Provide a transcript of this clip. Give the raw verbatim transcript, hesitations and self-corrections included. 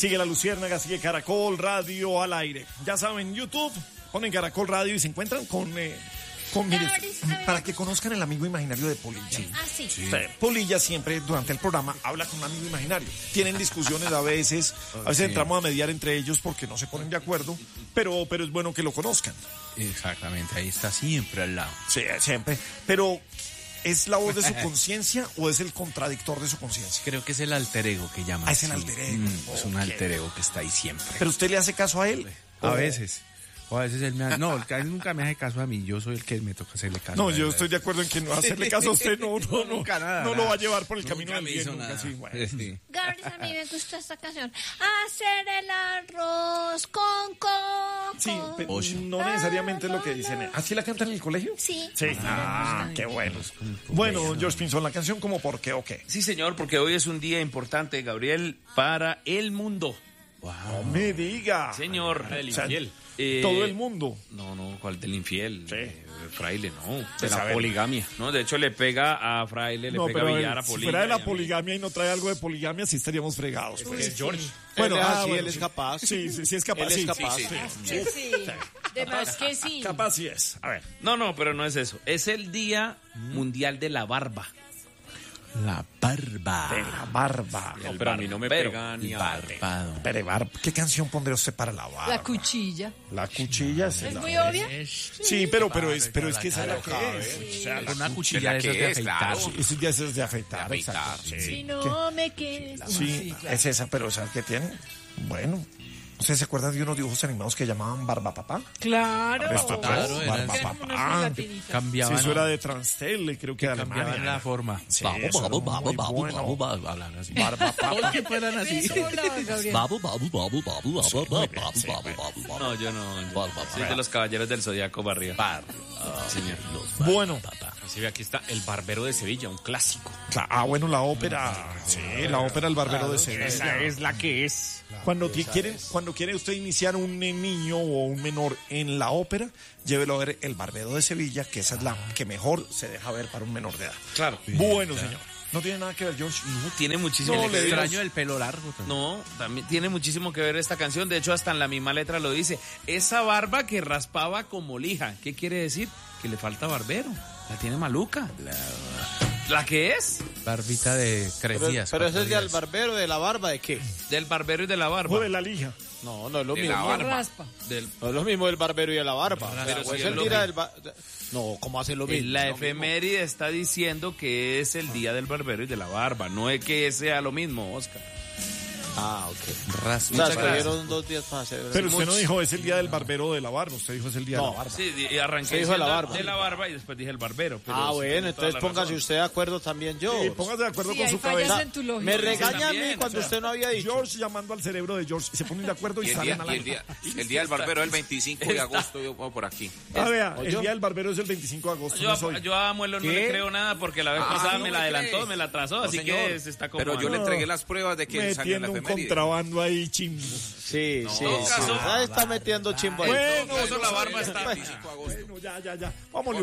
Sigue La Luciérnaga, sigue Caracol Radio al aire. Ya saben, YouTube, ponen Caracol Radio y se encuentran con... Eh, con mire, para que conozcan el amigo imaginario de Polilla. Sí. Ah, sí. Sí. Polilla siempre durante el programa habla con un amigo imaginario. Tienen discusiones a veces, a veces sí. entramos a mediar entre ellos porque no se ponen de acuerdo, pero, pero es bueno que lo conozcan. Exactamente, ahí está siempre al lado. Sí, siempre. Pero, ¿es la voz de su conciencia o es el contradictor de su conciencia? Creo que es el alter ego que llaman. Ah, es el alter ego. Mm, okay. Es un alter ego que está ahí siempre. ¿Pero usted le hace caso a él? A o... veces. O a veces él me hace, no, él nunca me hace caso a mí, yo soy el que me toca hacerle caso. No, yo estoy de acuerdo en que no hacerle caso a usted no, no, no, nunca nada, no nada. lo va a llevar por el Nunca camino del bien. Nunca, sí, bueno. Sí. Gabriel, a mí me gusta esta canción. Hacer el arroz con coco. Sí, pero no necesariamente es lo que dicen. ¿Así la cantan en el colegio? Sí. Sí. Ah, qué bueno. Bueno, George Pinzón, la canción como por qué o qué. Sí, señor, porque hoy es un día importante, Gabriel, para el mundo. Wow. No me diga. Señor. El infiel. Eh, todo el mundo. No, no, ¿cuál del infiel? Sí. Eh, fraile, no. De De la saber. poligamia. No, de hecho le pega a fraile, le no, pega a pero billar, a si poligamia. fuera de la poligamia y no trae algo de poligamia, sí estaríamos fregados. Pues. Es George. Bueno, él es ah, así, bueno, él es sí. capaz. Sí, sí, sí es capaz. Él es sí, capaz. Sí, sí, sí. sí. sí. De más que sí. Capaz sí es. A ver. No, no, pero no es eso. Es el Día Mundial de la Barba. La barba. De la barba. No, pero a mí no me pega ni a barbado. Pero, bar... ¿qué canción pondría usted para la barba? La cuchilla. La cuchilla. ¿Es la... muy obvia? Sí, pero, pero es, pero es que esa es la que es. O sea, la una cuchilla de esas de afeitar. Sí, eso ya es de afeitar. De afeitar. Exacto. Sí. Si no me quedes. Sí, es esa, pero ¿sabes qué tiene? Bueno. ¿Ustedes se acuerdan de unos dibujos animados que llamaban Barba Papá? Claro. Esto, claro, Barba era Papá. Cambiaban. Sí, eso era de Transtel, creo que de cambiaban Alemania. la forma. Sí, babu, eso babu, era babu, muy babu, bueno. babu, babu, hablan así. Barba Papá. Que fueran así. Babu, babu, babu, babu, babu, babu, babu, babu, babu. No, yo no. Yo Barba, soy de los caballeros del Zodiaco Barrio. Barba. Señor. Bueno. Así ve, aquí está El Barbero de Sevilla, un clásico. Ah, bueno, la ópera. Sí, la ópera El Barbero de Sevilla. Esa es la que es. Cuando quieren, cuando quiere usted iniciar un niño o un menor en la ópera, llévelo a ver El Barbero de Sevilla, que esa es la que mejor se deja ver para un menor de edad. Claro. Bueno, señor. No tiene nada que ver, George. No, tiene muchísimo No, que le ver. Extraño el pelo largo. No, también tiene muchísimo que ver esta canción. De hecho, hasta en la misma letra lo dice. Esa barba que raspaba como lija. ¿Qué quiere decir? Que le falta barbero. La tiene maluca. La, ¿La que es? Barbita de tres Pero, días. pero ese es días. del barbero, de la barba, ¿de qué? Del barbero y de la barba. O de la lija. No, no es lo De mismo. la barba. raspa. Del, No es lo mismo del barbero y de la barba. Pero Pero si es es el lo día mismo. del ba- No, ¿cómo hace lo mismo? En la Es lo mismo. efeméride está diciendo que es el día del barbero y de la barba. No es que sea lo mismo, Oscar. Ah, ok. Raspa. O sea, Muchas gracias. tuvieron dos días para hacer. Pero usted no dijo es el día del barbero o de la barba, usted dijo es el día No. de la barba. Sí, y arranqué Se dijo de la diciendo barba. de la barba y después dije el barbero. pero Ah, sí, bueno, tiene toda entonces la póngase razón. usted de acuerdo también yo. Sí, póngase de acuerdo Sí, con hay su fallas cabeza. en tu lógica. Me regaña a también, mí cuando o sea, usted no había dicho. George llamando al cerebro de George y se ponen de acuerdo y, Y el salen día, a la y el día, el día del barbero es el veinticinco de agosto, yo pongo por aquí. Ah, vea, el ¿Oyó? día del barbero es el veinticinco de agosto. Yo, no es hoy. yo a Muelo no ¿Qué? le creo nada porque la vez Ah, pasada ¿no me me la adelantó, crees? me la trazó, No, así señor. que se está como... Pero yo le entregué las pruebas de que salió en la Metiendo un efeméride. contrabando ahí chimbo. Sí, sí, todo sí. caso- Ahí está metiendo chimbo ahí. Bueno, caso, la barba está- veinticinco de agosto. Bueno, ya, ya, ya. Vámonos.